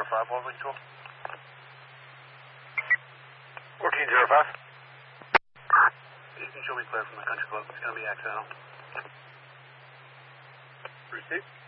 1405, what was control? 1405. You can show me clear from the country club. It's going to be accidental. Received.